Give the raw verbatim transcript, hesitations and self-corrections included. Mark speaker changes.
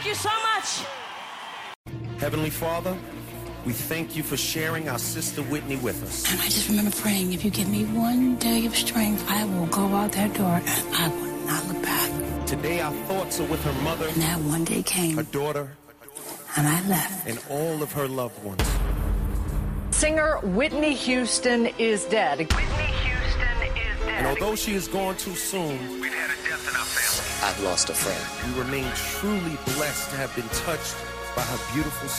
Speaker 1: you so much.
Speaker 2: Heavenly Father, we thank you for sharing our sister Whitney with us.
Speaker 3: And I just remember praying, if you give me one day of strength, I will go out that door and I will not look back.
Speaker 2: Today our thoughts are with her mother,
Speaker 3: And that one day came,
Speaker 2: her daughter,
Speaker 3: and I left.
Speaker 2: and all of her loved ones.
Speaker 4: Singer Whitney Houston is dead. Whitney Houston is dead.
Speaker 2: And although she is gone too soon,
Speaker 5: We've had a death in our family.
Speaker 6: I've lost a friend.
Speaker 2: we remain truly blessed to have been touched by her beautiful